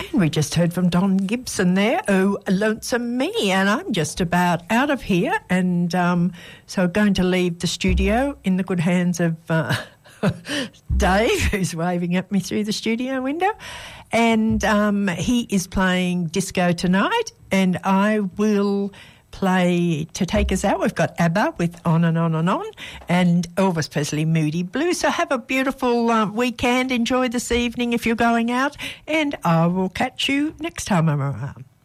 And we just heard from Don Gibson there, Oh Lonesome Me, and I'm just about out of here, and so going to leave the studio in the good hands of Dave, who's waving at me through the studio window, and he is playing disco tonight, and I will play to take us out. We've got ABBA with On and On and On, and Elvis Presley, Moody Blues. So have a beautiful weekend. Enjoy this evening if you're going out, and I will catch you next time I'm around.